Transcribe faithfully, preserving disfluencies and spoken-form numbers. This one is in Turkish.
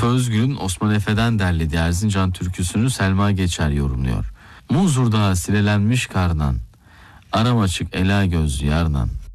Efe Özgür'ün Osman Efe'den derlediği Erzincan türküsünü Selma Geçer yorumluyor. Muzur Dağı silelenmiş kardan, aram açık ela gözlü yardan.